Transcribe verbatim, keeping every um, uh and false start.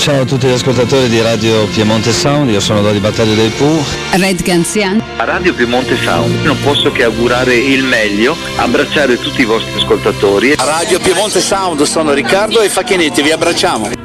ciao a tutti gli ascoltatori di Radio Piemonte Sound, io sono Dodi Battaglio del Pooh. Red Ganzian. A Radio Piemonte Sound non posso che augurare il meglio, abbracciare tutti i vostri ascoltatori. A Radio Piemonte Sound sono Riccardo e Facchinetti, vi abbracciamo.